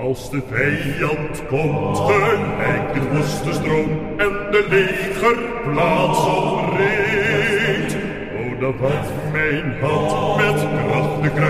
Als de vijand komt, gelijk de woeste stroom en de legerplaats omringt. O, dan vat mijn hand met kracht de kruis.